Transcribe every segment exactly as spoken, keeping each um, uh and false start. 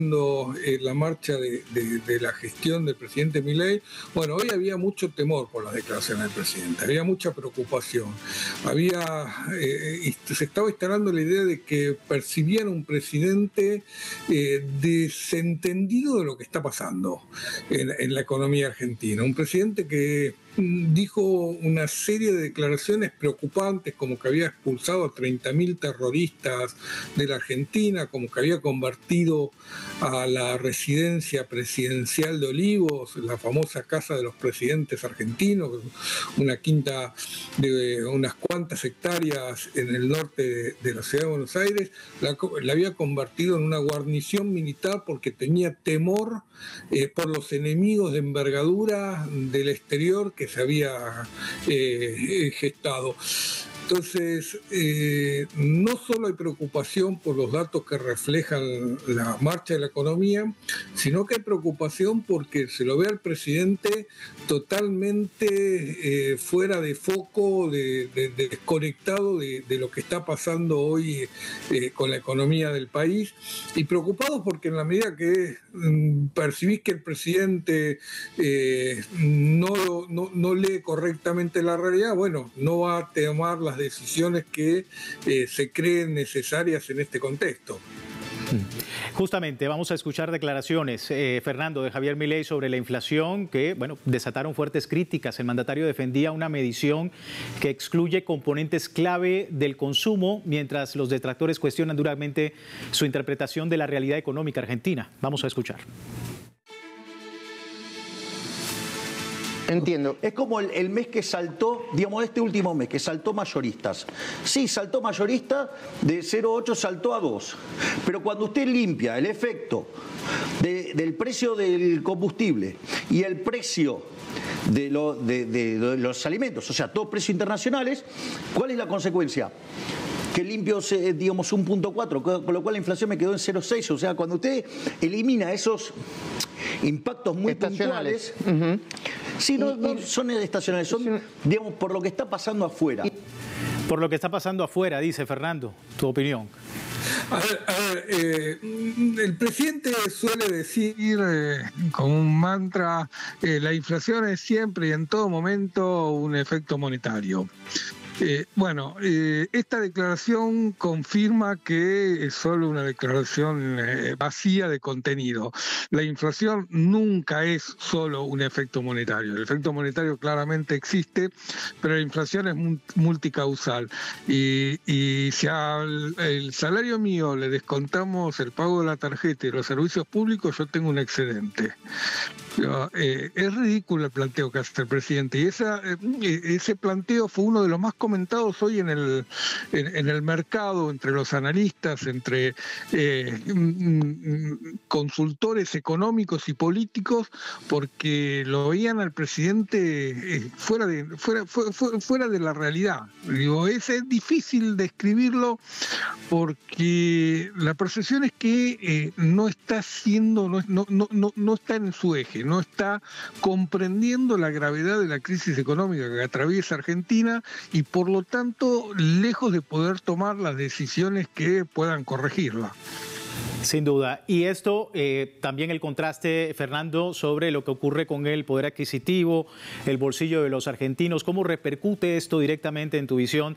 Eh, la marcha de, de, de la gestión del presidente Milei, bueno, hoy había mucho temor por las declaraciones del presidente, había mucha preocupación, había, eh, se estaba instalando la idea de que percibían un presidente eh, desentendido de lo que está pasando en, en la economía argentina, un presidente que dijo una serie de declaraciones preocupantes, como que había expulsado a treinta mil terroristas de la Argentina, como que había convertido a la residencia presidencial de Olivos, la famosa casa de los presidentes argentinos, una quinta de unas cuantas hectáreas en el norte de, de la ciudad de Buenos Aires, la, la había convertido en una guarnición militar porque tenía temor eh, por los enemigos de envergadura del exterior que se había eh, gestado. Entonces, eh, no solo hay preocupación por los datos que reflejan la marcha de la economía, sino que hay preocupación porque se lo ve al presidente totalmente eh, fuera de foco, de, de, de desconectado de, de lo que está pasando hoy eh, con la economía del país, y preocupados porque en la medida que mm, percibís que el presidente eh, no, no, no lee correctamente la realidad, bueno, no va a tomar las decisiones que eh, se creen necesarias en este contexto. Justamente vamos a escuchar declaraciones, eh, Fernando, de Javier Milei sobre la inflación que, bueno, desataron fuertes críticas. El mandatario defendía una medición que excluye componentes clave del consumo, mientras los detractores cuestionan duramente su interpretación de la realidad económica argentina. Vamos a escuchar. Entiendo. Es como el, el mes que saltó, digamos, este último mes, que saltó mayoristas. Sí, saltó mayorista, de cero coma ocho saltó a dos. Pero cuando usted limpia el efecto de, del precio del combustible y el precio de, lo, de, de, de los alimentos, o sea, todos precios internacionales, ¿cuál es la consecuencia? Que limpio, digamos, un punto cuatro, con lo cual la inflación me quedó en cero coma seis. O sea, cuando usted elimina esos impactos muy puntuales, uh-huh. sí, no, no son estacionales, son, digamos, por lo que está pasando afuera. Por lo que está pasando afuera, dice Fernando, tu opinión. A ver, a ver eh, el presidente suele decir eh, como un mantra, eh, la inflación es siempre y en todo momento un efecto monetario. Eh, bueno, eh, esta declaración confirma que es solo una declaración eh, vacía de contenido. La inflación nunca es solo un efecto monetario. El efecto monetario claramente existe, pero la inflación es multicausal. Y, y si al el salario mío le descontamos el pago de la tarjeta y los servicios públicos, yo tengo un excedente. Eh, es ridículo el planteo que hace el presidente, y esa, eh, ese planteo fue uno de los más comentados hoy en el, en, en el mercado, entre los analistas, entre eh, consultores económicos y políticos, porque lo veían al presidente eh, fuera, de, fuera, fuera, fuera de la realidad. Digo, es, es difícil describirlo porque la percepción es que eh, no está siendo, no, no, no, no está en su eje, no está comprendiendo la gravedad de la crisis económica que atraviesa Argentina y por lo tanto lejos de poder tomar las decisiones que puedan corregirla. Sin duda. Y esto, eh, también el contraste, Fernando, sobre lo que ocurre con el poder adquisitivo, el bolsillo de los argentinos. ¿Cómo repercute esto directamente en tu visión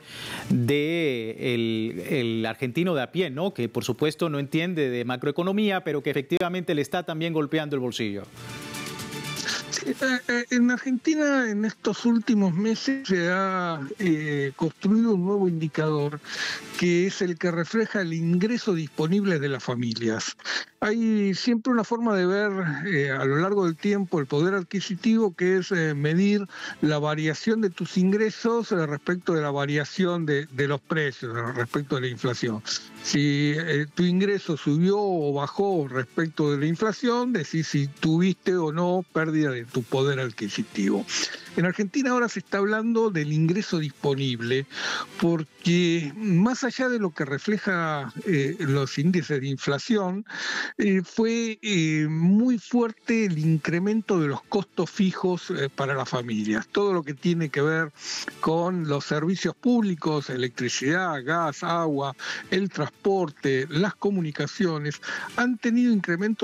de el, el argentino de a pie, ¿no? Que por supuesto no entiende de macroeconomía, pero que efectivamente le está también golpeando el bolsillo? En Argentina en estos últimos meses se ha eh, construido un nuevo indicador que es el que refleja el ingreso disponible de las familias. Hay siempre una forma de ver eh, a lo largo del tiempo el poder adquisitivo, que es eh, medir la variación de tus ingresos eh, respecto de la variación de, de los precios, respecto de la inflación. Si eh, tu ingreso subió o bajó respecto de la inflación, decís si tuviste o no pérdida de tu poder adquisitivo. En Argentina ahora se está hablando del ingreso disponible, porque más allá de lo que refleja eh, los índices de inflación, eh, fue eh, muy fuerte el incremento de los costos fijos eh, para las familias. Todo lo que tiene que ver con los servicios públicos, electricidad, gas, agua, el transporte, las comunicaciones, han tenido incrementos